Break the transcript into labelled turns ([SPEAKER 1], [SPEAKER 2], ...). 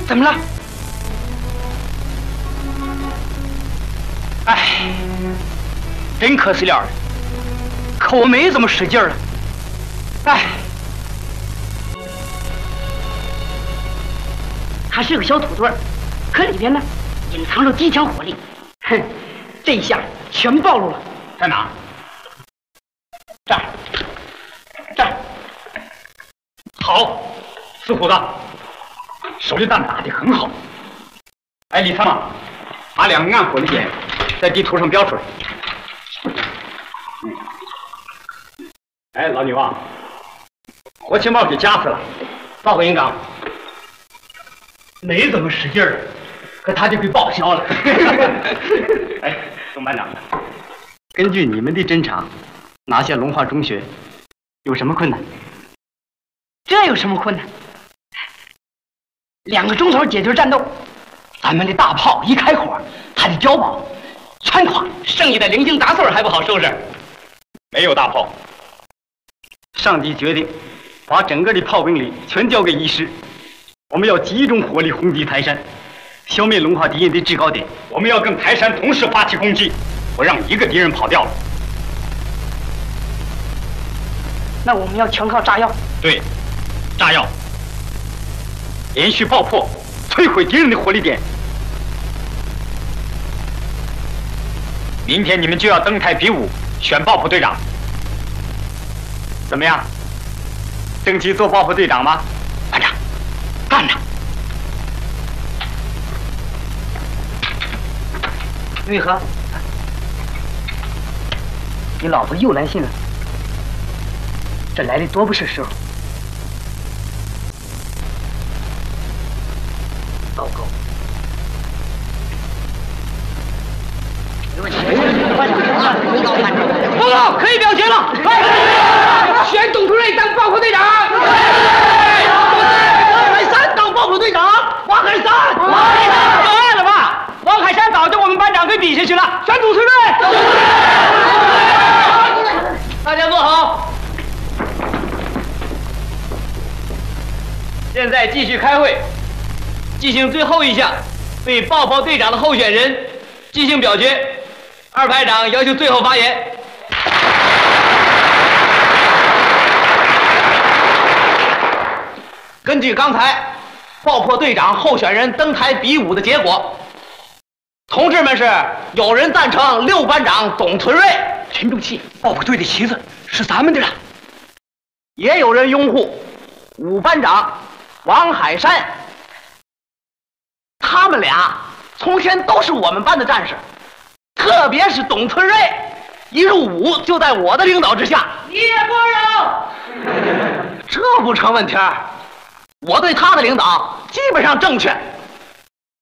[SPEAKER 1] 怎么了？哎，真可惜了，可我没这么使劲了。哎，
[SPEAKER 2] 它是个小土堆，可里边呢隐藏着极强火力。哼，这一下全暴露了。
[SPEAKER 1] 在哪？这儿，这儿。好，死虎子，手榴弹打得很好。哎，李参谋，把2个暗火的点在地图上标出来。哎，老女王，火情报给夹死了。报告营长，没怎么使劲儿，可他就给报销了。哎，董班长，根据你们的侦查，拿下龙华中学有什么困难？
[SPEAKER 2] 这有什么困难？2个钟头解决战斗，咱们的大炮一开火，他的碉堡全垮，剩下的零星杂碎还不好收拾。
[SPEAKER 1] 没有大炮，上级决定把整个的炮兵力全交给一师，我们要集中火力轰击台山，消灭龙华敌人的制高点。我们要跟台山同时发起攻击，不让一个敌人跑掉了。
[SPEAKER 2] 那我们要全靠炸药。
[SPEAKER 1] 对，炸药，连续爆破，摧毁敌人的火力点。明天你们就要登台比武，选爆破队长。怎么样？争取做爆破队长吗？班长，干他！
[SPEAKER 2] 玉和，你老婆又来信了，这来的多不是时候。糟糕！报告，可以表决了！选董突瑞当爆破队长。王海山当爆破队长。王海山，有爱了吧？王海山早就我们班长给比下去了，选董突瑞。大家坐好。现在继续开会，进行最后一项，对爆破队长的候选人进行表决。2排长要求最后发言。根据刚才爆破队长候选人登台比武的结果，同志们是有人赞成6班长董存瑞，群众气，爆破队的旗子是咱们的了；也有人拥护5班长王海山，他们俩从前都是我们班的战士，特别是董存瑞，一入伍就在我的领导之下。叶国荣，这不成问题儿。我对他的领导基本上正确。